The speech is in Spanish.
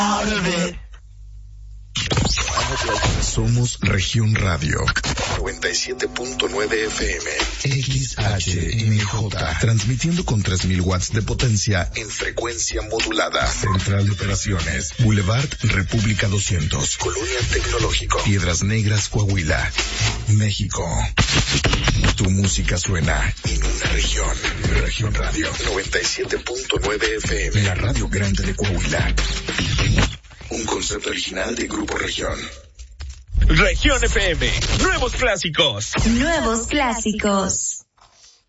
Somos Región Radio 97.9 FM XHMJ, transmitiendo con 3000 watts de potencia en frecuencia modulada. Central de Operaciones, Boulevard República 200, Colonia Tecnológico, Piedras Negras, Coahuila, México. Tu música suena en una región. Región Radio 97.9 FM, la radio grande de Coahuila. Un concepto original de Grupo Región. Región FM, nuevos clásicos. Nuevos clásicos.